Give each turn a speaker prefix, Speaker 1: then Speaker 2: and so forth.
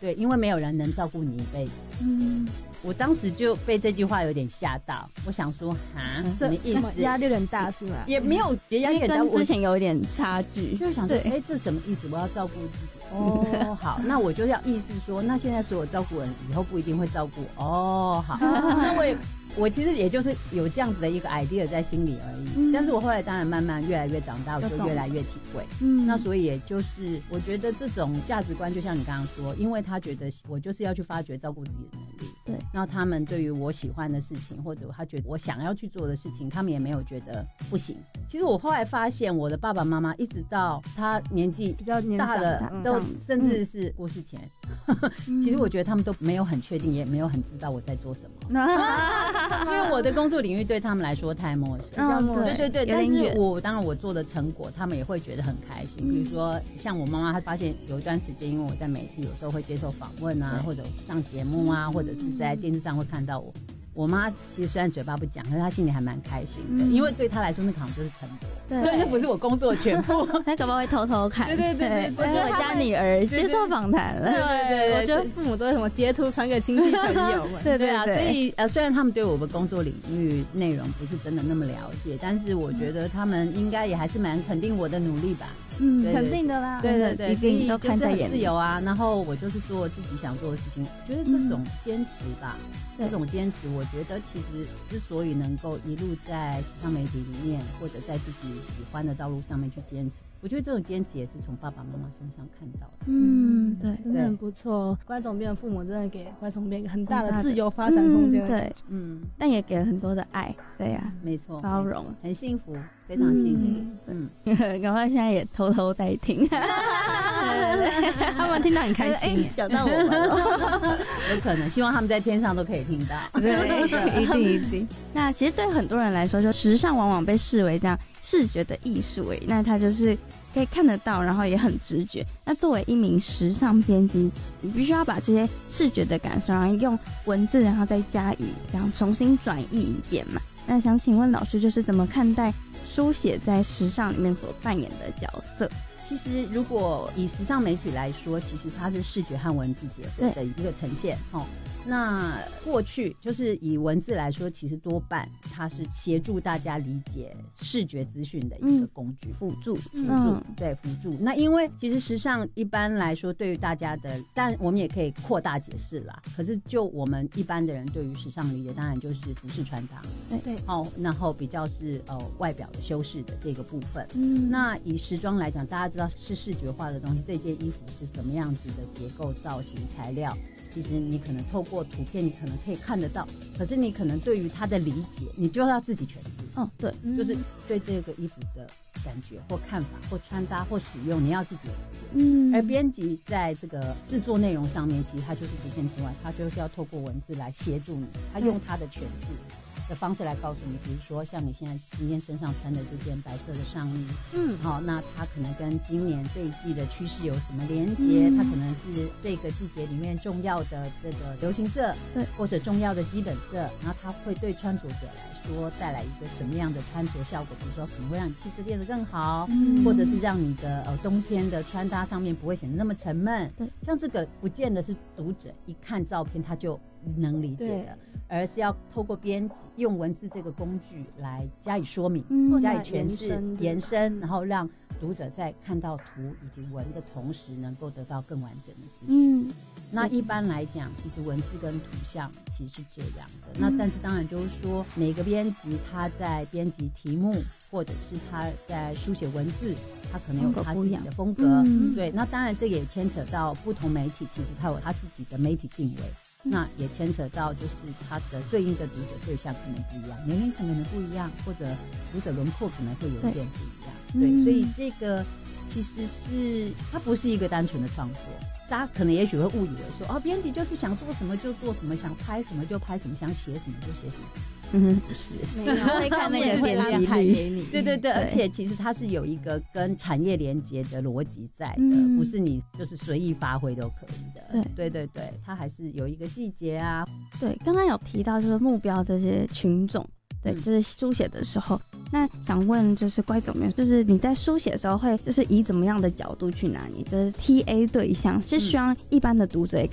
Speaker 1: 对，因为没有人能照顾你一辈子。我当时就被这句话有点吓到，我想说哈，什么意思？
Speaker 2: 压力有点大是吗？
Speaker 1: 也没有，压力很大，
Speaker 3: 跟之前有一点差距，
Speaker 1: 就想说，这什么意思？我要照顾自己。哦，好，那我就要意识说，那现在所有照顾人以后不一定会照顾。哦，好，那我其实也就是有这样子的一个 idea 在心里而已。但是我后来当然慢慢越来越长大，我就越来越体会。那所以也就是我觉得这种价值观，就像你刚刚说，因为他觉得我就是要去发掘照顾自己的能力。
Speaker 3: 对，
Speaker 1: 那他们对于我喜欢的事情，或者他觉得我想要去做的事情，他们也没有觉得不行。其实我后来发现，我的爸爸妈妈一直到他年纪比较大了，都甚至是过世前，其实我觉得他们都没有很确定，也没有很知道我在做什么，因为我的工作领域对他们来说太陌生。对，但是当然我做的成果，他们也会觉得很开心。比如说像我妈妈，她发现有一段时间，因为我在媒体有时候会接受访问啊，或者上节目啊，或者是在电视上会看到我妈其实虽然嘴巴不讲，可是她心里还蛮开心的，因为对她来说那好像就是成果，所以那不是我工作的全部。
Speaker 3: 她搞不好会偷偷看。
Speaker 1: 对，
Speaker 3: 我觉得我家女儿接受访谈了。
Speaker 2: 对，我觉得父母都会什么截图传给亲戚朋友们。
Speaker 1: 对啊，所以虽然他们对我们工作领域内容不是真的那么了解，但是我觉得他们应该也还是蛮肯定我的努力吧。
Speaker 2: 肯定的啦。
Speaker 1: 对，
Speaker 3: 一定都看在眼里。
Speaker 1: 自由啊，然后我就是做自己想做的事情。觉得这种坚持吧，这种坚持，我觉得其实之所以能够一路在时尚媒体里面，或者在自己喜欢的道路上面去坚持，我觉得这种坚持也是从爸爸妈妈身上看到的。
Speaker 3: 对，
Speaker 2: 真的很不错。关总编的父母真的给关总编一个很大的自由发展空间。
Speaker 3: 对，但也给了很多的爱。对呀，
Speaker 1: 没错，
Speaker 3: 包容，
Speaker 1: 很幸福，非常幸福。
Speaker 3: 赶快现在也偷偷在听，
Speaker 2: 他们听到很开心，
Speaker 3: 讲到我们了，
Speaker 1: 有可能，希望他们在天上都可以听到。
Speaker 3: 对，一定。那其实对很多人来说，就时尚往往被视为这样视觉的艺术那它就是可以看得到，然后也很直觉。那作为一名时尚编辑，你必须要把这些视觉的感受，然后用文字，然后再加以这样重新转译一遍嘛。那想请问老师，就是怎么看待书写在时尚里面所扮演的角色？
Speaker 1: 其实如果以时尚媒体来说，其实它是视觉和文字结合的一个呈现。那过去就是以文字来说，其实多半它是协助大家理解视觉资讯的一个工具，辅助。那因为其实时尚一般来说对于大家的，但我们也可以扩大解释啦。可是就我们一般的人对于时尚理解，当然就是服饰穿搭，
Speaker 2: 对，
Speaker 1: 然后比较是外表的修饰的这个部分。那以时装来讲，大家知道是视觉化的东西，这件衣服是什么样子的结构、造型、材料。其实你可能透过图片，你可能可以看得到，可是你可能对于它的理解，你就要自己诠释。
Speaker 3: 对，
Speaker 1: 就是对这个衣服的感觉或看法或穿搭或使用，你要自己理解。而编辑在这个制作内容上面，其实它就是图片之外，它就是要透过文字来协助你，他用他的诠释的方式来告诉你，比如说像你今天身上穿的这件白色的上衣，那它可能跟今年这一季的趋势有什么连结？它可能是这个季节里面重要的这个流行色，
Speaker 3: 对，
Speaker 1: 或者重要的基本色，然后它会对穿着者来说带来一个什么样的穿着效果？比如说可能会让你气质变得更好，或者是让你的冬天的穿搭上面不会显得那么沉闷。
Speaker 3: 对，
Speaker 1: 像这个不见得是读者一看照片他就能理解的，而是要透过编辑用文字这个工具来加以说明，加以诠释、延伸，然后让读者在看到图以及文的同时，能够得到更完整的资讯。那一般来讲，其实文字跟图像其实是这样的。那但是当然就是说，每个编辑他在编辑题目，或者是他在书写文字，他可能有他自己的风格。对，那当然这个也牵扯到不同媒体，其实他有他自己的媒体定位。那也牵扯到就是它的对应的读者对象可能不一样，年龄层可能不一样，或者读者轮廓可能会有一点不一样。对，所以这个其实是它不是一个单纯的创作，大家可能也许会误以为说编辑就是想做什么就做什么，想拍什么就拍什么，想写什么就写什么。不是，
Speaker 3: 没有会看那个编辑
Speaker 1: 给你。对，而且其实它是有一个跟产业连接的逻辑在的，不是你就是随意发挥都可以的。对，它还是有一个季节啊。
Speaker 3: 对，刚刚有提到就是目标这些群众，对，就是书写的时候，那想问就是乖总编，就是你在书写的时候会就是以怎么样的角度去拿捏？就是 TA 对象是希望一般的读者也